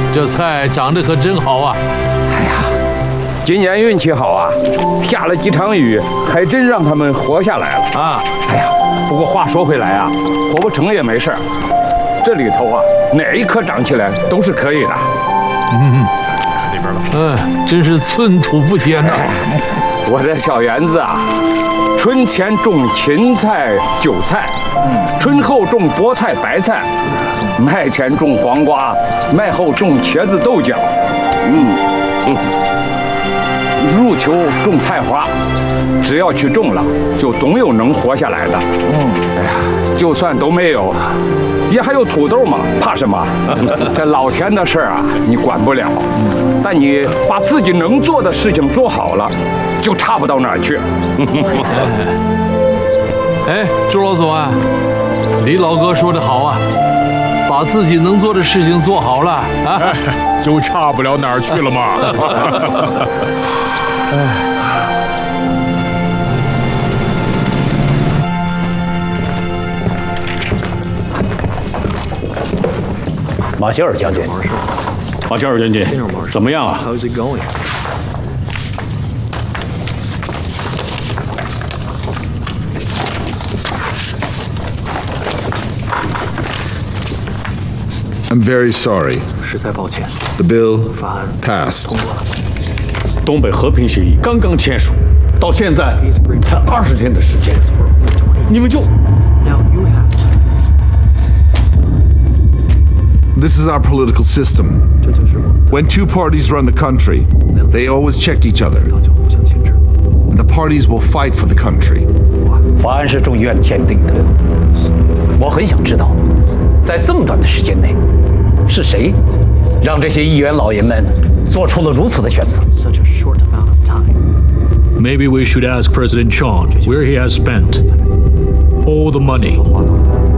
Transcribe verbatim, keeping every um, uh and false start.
这菜长得可真好啊！ 哎呀，今年运气好啊，下了几场雨，还真让他们活下来了啊！哎呀，不过话说回来啊，活不成也没事儿，这里头啊，哪一棵长起来都是可以的。 嗯，看那边了。嗯，真是寸土不鲜呐、啊哎！ 我这小园子啊，春前种芹菜、韭菜，春后种菠菜、白菜，麦前种黄瓜，麦后种茄子、豆角，嗯嗯，入秋种菜花，只要去种了，就总有能活下来的。嗯，哎呀，就算都没有，也还有土豆嘛，怕什么？这老天的事儿啊，你管不了，但你把自己能做的事情做好了，就差不到哪儿去。 哎，朱老总啊，李老哥说的好啊，把自己能做的事情做好了啊， 哎、就差不了哪儿去了嘛。 马歇尔将军， 马歇尔将军，怎么样啊？ How's it going? I'm very sorry. 实在抱歉。 The bill 法案 passed. 通过了。 东北和平协议刚刚签署，到现在才二十天的时间，你们就 Now you have. This is our political system. 这就是我们 When two parties run the country, they always check each other. 的就互相牵制。 And the parties will fight for the country. 法案是众议院签订的，我很想知道，在这么短的时间内，是谁让这些议员老爷们做出了如此的选择？ Such a short amount of time. Maybe we should ask President Sean where he has spent all the money.